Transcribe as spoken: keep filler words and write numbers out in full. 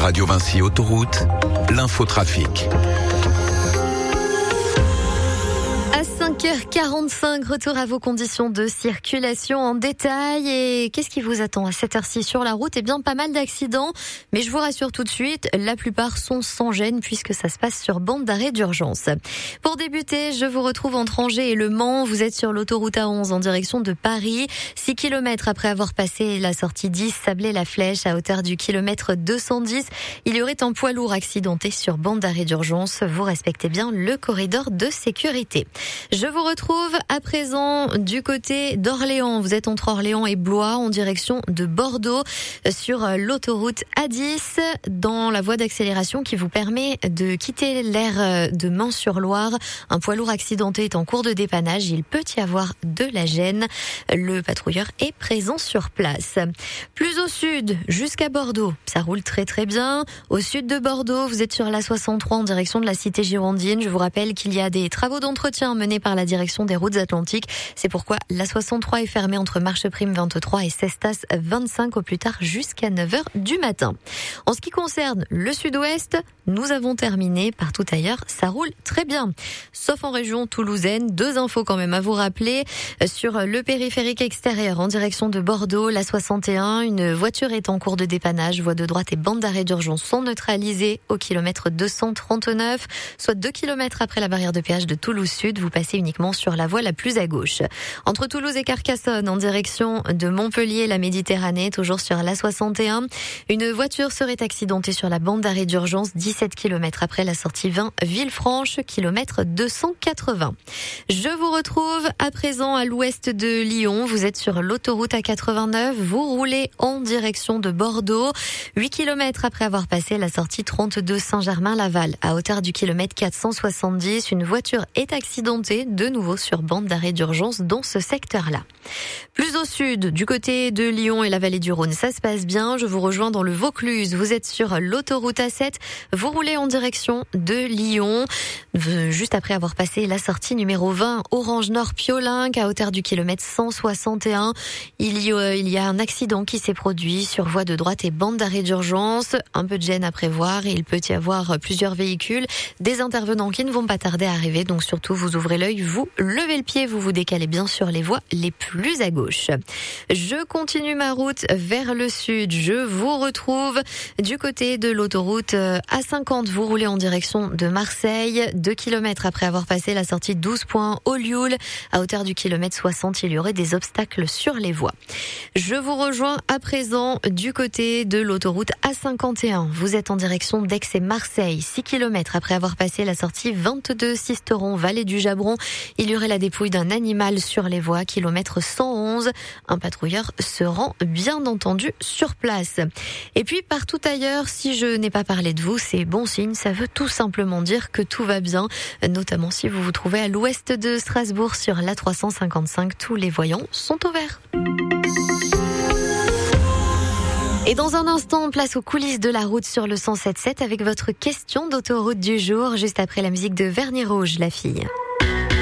Radio Vinci Autoroute, l'infotrafic. À cinq heures quarante-cinq, retour à vos conditions de circulation en détail. Et qu'est-ce qui vous attend à cette heure-ci sur la route? Eh bien, pas mal d'accidents. Mais je vous rassure tout de suite, la plupart sont sans gêne puisque ça se passe sur bande d'arrêt d'urgence. Pour débuter, je vous retrouve entre Angers et Le Mans. Vous êtes sur l'autoroute A onze en direction de Paris. six kilomètres après avoir passé la sortie dix, Sablé-la-Flèche à hauteur du kilomètre deux cent dix. Il y aurait un poids lourd accidenté sur bande d'arrêt d'urgence. Vous respectez bien le corridor de sécurité. Je vous retrouve à présent du côté d'Orléans. Vous êtes entre Orléans et Blois en direction de Bordeaux sur l'autoroute A dix dans la voie d'accélération qui vous permet de quitter l'aire de Mans-sur-Loire. Un poids lourd accidenté est en cours de dépannage. Il peut y avoir de la gêne. Le patrouilleur est présent sur place. Plus au sud, jusqu'à Bordeaux, ça roule très très bien. Au sud de Bordeaux, vous êtes sur l'A soixante-trois en direction de la cité girondine. Je vous rappelle qu'il y a des travaux d'entretien menés par la direction des routes atlantiques. C'est pourquoi l'A soixante-trois est fermée entre Marcheprime vingt-trois et Cestas vingt-cinq au plus tard jusqu'à neuf heures du matin. En ce qui concerne le sud-ouest, nous avons terminé. Partout ailleurs, ça roule très bien. Sauf en région toulousaine. Deux infos quand même à vous rappeler. Sur le périphérique extérieur en direction de Bordeaux, l'A soixante et un, une voiture est en cours de dépannage. Voie de droite et bande d'arrêt d'urgence sont neutralisées au kilomètre deux cent trente-neuf, soit deux kilomètres après la barrière de péage de Toulouse Sud. Vous passez uniquement sur la voie la plus à gauche. Entre Toulouse et Carcassonne, en direction de Montpellier, la Méditerranée, toujours sur l'A soixante et un, une voiture serait accidentée sur la bande d'arrêt d'urgence dix-sept kilomètres après la sortie vingt, Villefranche, kilomètre deux cent quatre-vingts. Je vous retrouve à présent à l'ouest de Lyon. Vous êtes sur l'autoroute A quatre-vingt-neuf. Vous roulez en direction de Bordeaux. huit kilomètres après avoir passé la sortie trente-deux Saint-Germain-Laval. À hauteur du kilomètre quatre cent soixante-dix, une voiture est accidentée de nouveau sur bande d'arrêt d'urgence dans ce secteur-là. Plus au sud, du côté de Lyon et la vallée du Rhône, ça se passe bien. Je vous rejoins dans le Vaucluse. Vous êtes sur l'autoroute A sept. Vous roulez en direction de Lyon. Juste après avoir passé la sortie numéro vingt, Orange Nord Piolinck, à hauteur du kilomètre cent soixante et un. Il y a, il y a un accident qui s'est produit sur voie de droite et bande d'arrêt d'urgence. Un peu de gêne à prévoir et il peut y avoir plusieurs véhicules. Des intervenants qui ne vont pas tarder à arriver. Donc surtout, vous ouvrez l'œil, vous levez le pied, vous vous décalez bien sur les voies les plus à gauche. Je continue ma route vers le sud. Je vous retrouve du côté de l'autoroute A cinquante. Vous roulez en direction de Marseille. Deux kilomètres après avoir passé la sortie douze points au Lioul. À hauteur du kilomètre soixante, il y aurait des obstacles sur les voies. Je vous rejoins à présent du côté de l'autoroute A cinquante et un. Vous êtes en direction d'Aix et Marseille. six kilomètres après avoir passé la sortie vingt-deux Sisteron, vallée du Jabron. Il y aurait la dépouille d'un animal sur les voies, kilomètre cent onze. Un patrouilleur se rend bien entendu sur place. Et puis partout ailleurs, si je n'ai pas parlé de vous, c'est bon signe. Ça veut tout simplement dire que tout va bien, notamment si vous vous trouvez à l'ouest de Strasbourg sur l'A trois cent cinquante-cinq. Tous les voyants sont au vert. Et dans un instant, place aux coulisses de la route sur le cent sept sept avec votre question d'autoroute du jour, juste après la musique de Vernis Rouge, la fille.